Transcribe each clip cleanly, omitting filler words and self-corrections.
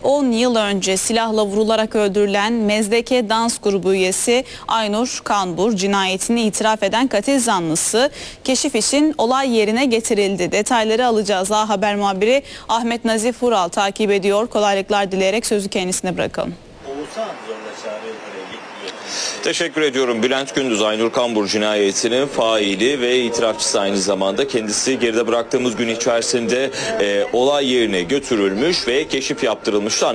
10 yıl önce silahla vurularak öldürülen Mezdeke dans grubu üyesi Aynur Kanbur cinayetini itiraf eden katil zanlısı keşif için olay yerine getirildi. Detayları alacağız. A Haber muhabiri Ahmet Nazif Vural takip ediyor. Kolaylıklar dileyerek sözü kendisine bırakalım. Teşekkür ediyorum. Bülent Gündüz, Aynur Kanbur cinayetinin faili ve itirafçısı aynı zamanda. Kendisi geride bıraktığımız gün içerisinde olay yerine götürülmüş ve keşif yaptırılmıştı.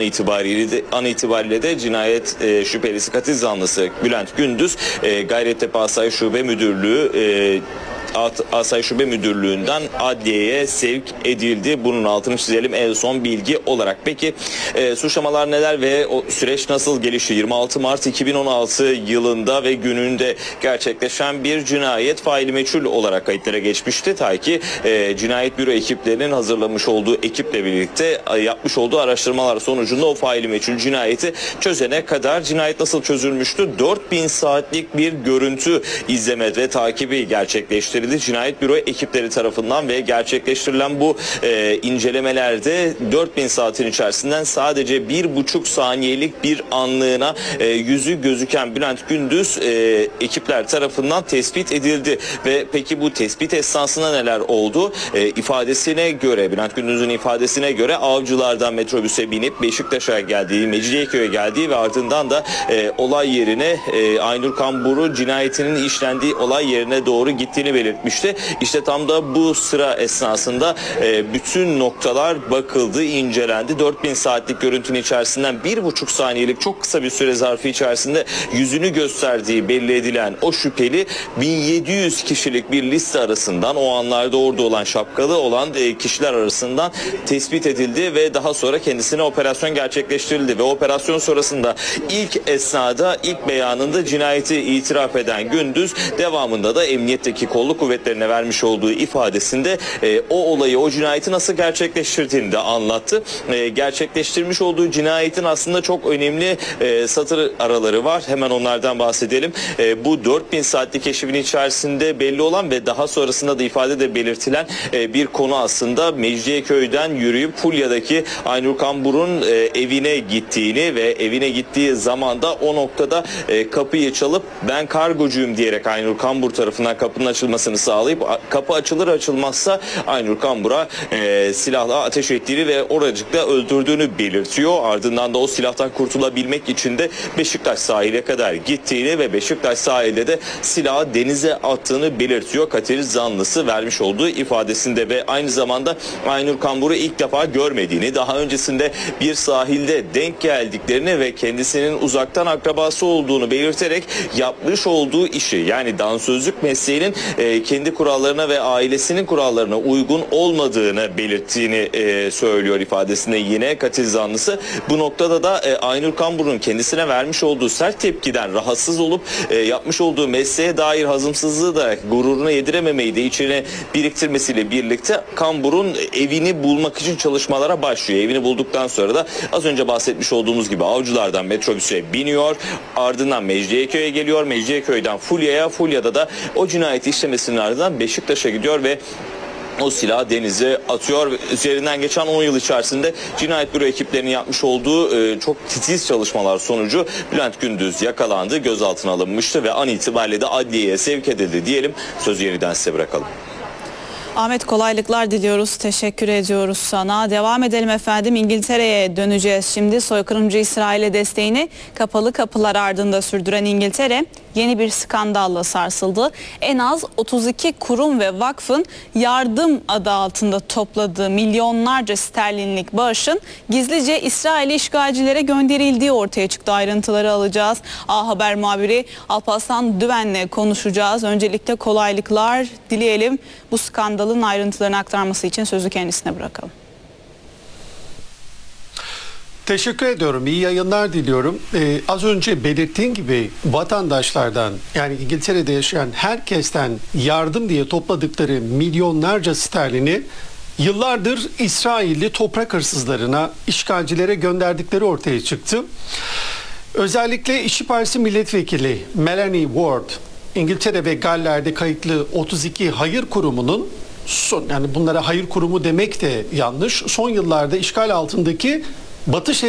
An itibariyle de cinayet şüphelisi katil zanlısı Bülent Gündüz Gayrettepe Asayiş Şube Müdürlüğü Asayiş Şube Müdürlüğü'nden adliyeye sevk edildi. Bunun altını çizelim en son bilgi olarak. Peki suçlamalar neler ve o süreç nasıl gelişti? 26 Mart 2016 yılında ve gününde gerçekleşen bir cinayet faili meçhul olarak kayıtlara geçmişti. Ta ki cinayet büro ekiplerinin hazırlamış olduğu ekiple birlikte yapmış olduğu araştırmalar sonucunda o faili meçhul cinayeti çözene kadar cinayet nasıl çözülmüştü? 4000 saatlik bir görüntü izleme ve takibi gerçekleştirildi. Cinayet büro ekipleri tarafından ve gerçekleştirilen bu incelemelerde 4000 saatin içerisinden sadece 1,5 saniyelik bir anlığına yüzü gözüken Bülent Gündüz ekipler tarafından tespit edildi. Ve peki bu tespit esnasında neler oldu? İfadesine göre, Bülent Gündüz'ün ifadesine göre avcılardan metrobüse binip Beşiktaş'a geldiği, Mecidiyeköy'e geldiği ve ardından da olay yerine Aynur Kanbur'u cinayetinin işlendiği olay yerine doğru gittiğini belirtmişti. İşte tam da bu sıra esnasında bütün noktalar bakıldı, incelendi. 4000 saatlik görüntünün içerisinden 1,5 saniyelik çok kısa bir süre zarfı içerisinde yüzünü gösterdiği belli edilen o şüpheli 1700 kişilik bir liste arasından, o anlarda orada olan, şapkalı olan kişiler arasından tespit edildi ve daha sonra kendisine operasyon gerçekleştirildi ve operasyon sonrasında ilk esnada, ilk beyanında cinayeti itiraf eden Gündüz devamında da emniyetteki kolluk kuvvetlerine vermiş olduğu ifadesinde o olayı, o cinayeti nasıl gerçekleştirdiğini de anlattı. Gerçekleştirmiş olduğu cinayetin aslında çok önemli satır araları var. Hemen onlardan bahsedelim. Bu 4000 saatlik keşfin içerisinde belli olan ve daha sonrasında da ifadede belirtilen bir konu aslında Mecidiyeköy'den yürüyüp Fulya'daki Aynur Kanbur'un evine gittiğini ve evine gittiği zaman da o noktada kapıyı çalıp ben kargocuyum diyerek Aynur Kanbur tarafından kapının açılmasını sağlayıp kapı açılır açılmazsa Aynur Kanbur'a silahla ateş ettiğini ve oracıkta öldürdüğünü belirtiyor. Ardından da o silahtan kurtulabilmek için de Beşiktaş sahile kadar gittiğini ve Beşiktaş sahilde de silahı denize attığını belirtiyor katil zanlısı vermiş olduğu ifadesinde ve aynı zamanda Aynur Kanbur'u ilk defa görmediğini, daha öncesinde bir sahilde denk geldiklerini ve kendisinin uzaktan akrabası olduğunu belirterek yapmış olduğu işi, yani dansözlük mesleğinin kendi kurallarına ve ailesinin kurallarına uygun olmadığını belirttiğini söylüyor ifadesinde yine katil zanlısı. Bu noktada da Aynur Kanbur'un kendisine vermiş olduğu sert tepkiden rahatsız olup yapmış olduğu mesleğe dair hazımsızlığı da gururuna yedirememeyi de içine biriktirmesiyle birlikte Kanbur'un evini bulmak için çalışmalara başlıyor. Evini bulduktan sonra da az önce bahsetmiş olduğumuz gibi avcılardan metrobüse biniyor. Ardından Mecidiyeköy'e geliyor. Mecidiyeköy'den Fulya'ya, Fulya'da da o cinayeti işlemesinin ardından Beşiktaş'a gidiyor ve o silahı denize atıyor. Üzerinden geçen 10 yıl içerisinde cinayet büro ekiplerinin yapmış olduğu çok titiz çalışmalar sonucu Bülent Gündüz yakalandı, gözaltına alınmıştı ve an itibariyle de adliyeye sevk edildi diyelim. Sözü yeniden size bırakalım. Ahmet, kolaylıklar diliyoruz. Teşekkür ediyoruz sana. Devam edelim efendim. İngiltere'ye döneceğiz şimdi. Soykırımcı İsrail'e desteğini kapalı kapılar ardında sürdüren İngiltere yeni bir skandalla sarsıldı. En az 32 kurum ve vakfın yardım adı altında topladığı milyonlarca sterlinlik bağışın gizlice İsrail'i işgalcilere gönderildiği ortaya çıktı. Ayrıntıları alacağız. A Haber muhabiri Alparslan Düven'le konuşacağız. Öncelikle kolaylıklar dileyelim. Bu skandalın ayrıntılarını aktarması için sözü kendisine bırakalım. Teşekkür ediyorum. İyi yayınlar diliyorum. Az önce belirttiğim gibi vatandaşlardan, yani İngiltere'de yaşayan herkesten yardım diye topladıkları milyonlarca sterlini yıllardır İsrailli toprak hırsızlarına, işgalcilere gönderdikleri ortaya çıktı. Özellikle İşçi Partisi milletvekili Melanie Ward, İngiltere ve Galler'de kayıtlı 32 hayır kurumunun yani bunlara hayır kurumu demek de yanlış. Son yıllarda işgal altındaki Batı